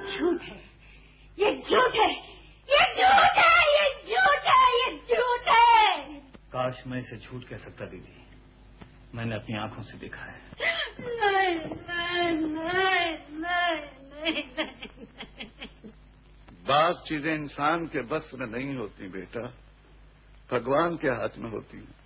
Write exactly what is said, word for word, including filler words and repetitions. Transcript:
झूठ है, ये झूठ है, ये झूठ है, ये झूठ है, ये झूठ है। काश मैं इसे झूठ कह सकता दीदी, मैंने अपनी आंखों से देखा है। नहीं नहीं नहीं नहीं नहीं। बात चीजें इंसान के बस में नहीं होती बेटा, भगवान के हाथ में होती हैं।